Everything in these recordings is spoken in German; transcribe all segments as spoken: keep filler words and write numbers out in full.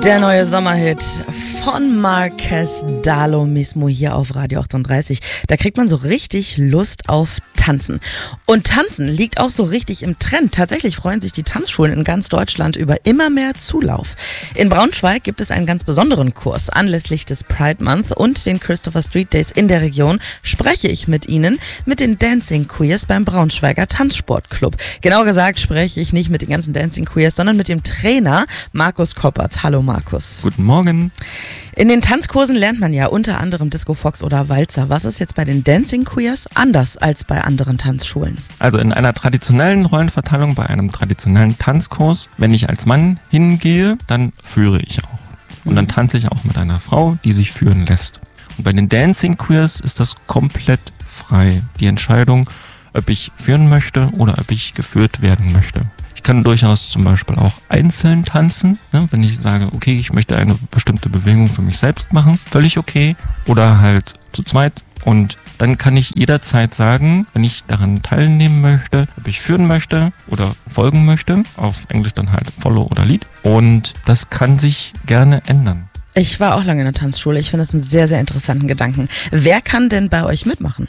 Der neue Sommerhit von Marques Dalo Mismo hier auf Radio achtunddreißig. Da kriegt man so richtig Lust auf Tanzen. Und Tanzen liegt auch so richtig im Trend. Tatsächlich freuen sich die Tanzschulen in ganz Deutschland über immer mehr Zulauf. In Braunschweig gibt es einen ganz besonderen Kurs. Anlässlich des Pride Month und den Christopher Street Days in der Region spreche ich mit Ihnen, mit den Dancing Queers beim Braunschweiger Tanzsportclub. Genau gesagt spreche ich nicht mit den ganzen Dancing Queers, sondern mit dem Trainer Markus Koppertz. Hallo Markus. Guten Morgen. In den Tanzkursen lernt man ja unter anderem Disco Fox oder Walzer. Was ist jetzt bei den Dancing Queers anders als bei anderen Tanzschulen? Also in einer traditionellen Rollenverteilung, bei einem traditionellen Tanzkurs, wenn ich als Mann hingehe, dann führe ich auch. Und dann tanze ich auch mit einer Frau, die sich führen lässt. Und bei den Dancing Queers ist das komplett frei. Die Entscheidung, ob ich führen möchte oder ob ich geführt werden möchte. Ich kann durchaus zum Beispiel auch einzeln tanzen, ne, wenn ich sage, okay, ich möchte eine bestimmte Bewegung für mich selbst machen, völlig okay. Oder halt zu zweit. Und dann kann ich jederzeit sagen, wenn ich daran teilnehmen möchte, ob ich führen möchte oder folgen möchte, auf Englisch dann halt Follow oder Lead. Und das kann sich gerne ändern. Ich war auch lange in der Tanzschule. Ich finde das einen sehr, sehr interessanten Gedanken. Wer kann denn bei euch mitmachen?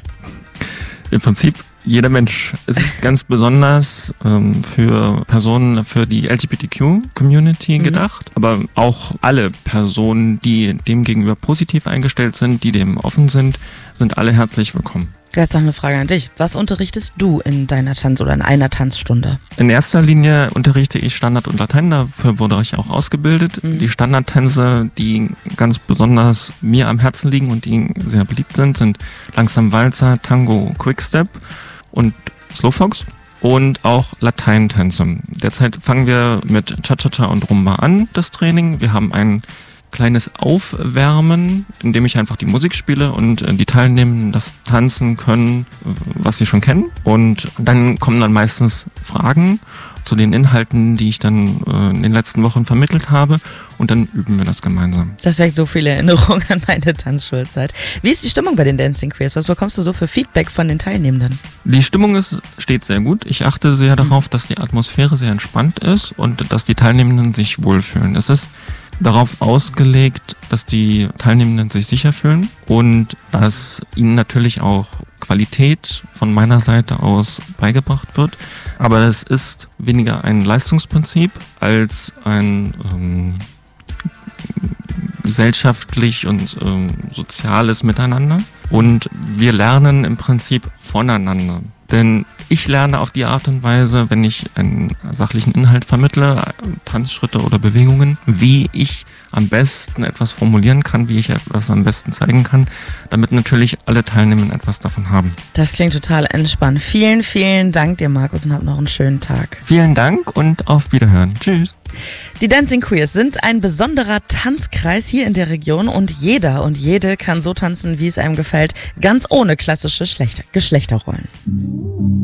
Im Prinzip jeder Mensch. Es ist ganz besonders ähm, für Personen, für die L G B T Q-Community mhm. gedacht, aber auch alle Personen, die dem gegenüber positiv eingestellt sind, die dem offen sind, sind alle herzlich willkommen. Jetzt noch eine Frage an dich. Was unterrichtest du in deiner Tanz- oder in einer Tanzstunde? In erster Linie unterrichte ich Standard und Latein, dafür wurde ich auch ausgebildet. Mhm. Die Standardtänze, die ganz besonders mir am Herzen liegen und die sehr beliebt sind, sind Langsam Walzer, Tango, Quickstep und Slowfox und auch Lateintänze. Derzeit fangen wir mit Cha-Cha-Cha und Rumba an, das Training. Wir haben ein kleines Aufwärmen, in dem ich einfach die Musik spiele und die Teilnehmenden das tanzen können, was sie schon kennen. Und dann kommen dann meistens Fragen zu den Inhalten, die ich dann äh, in den letzten Wochen vermittelt habe, und dann üben wir das gemeinsam. Das weckt so viele Erinnerungen an meine Tanzschulzeit. Wie ist die Stimmung bei den Dancing Queers? Was bekommst du so für Feedback von den Teilnehmenden? Die Stimmung ist steht sehr gut. Ich achte sehr mhm. darauf, dass die Atmosphäre sehr entspannt ist und dass die Teilnehmenden sich wohlfühlen. Es ist darauf ausgelegt, dass die Teilnehmenden sich sicher fühlen und dass ihnen natürlich auch Qualität von meiner Seite aus beigebracht wird. Aber es ist weniger ein Leistungsprinzip als ein ähm, gesellschaftlich und ähm, soziales Miteinander. Und wir lernen im Prinzip voneinander. Denn ich lerne auf die Art und Weise, wenn ich einen sachlichen Inhalt vermittle, Tanzschritte oder Bewegungen, wie ich am besten etwas formulieren kann, wie ich etwas am besten zeigen kann, damit natürlich alle Teilnehmer etwas davon haben. Das klingt total entspannt. Vielen, vielen Dank dir, Markus, und hab noch einen schönen Tag. Vielen Dank und auf Wiederhören. Tschüss. Die Dancing Queers sind ein besonderer Tanzkreis hier in der Region und jeder und jede kann so tanzen, wie es einem gefällt, ganz ohne klassische Geschlechterrollen.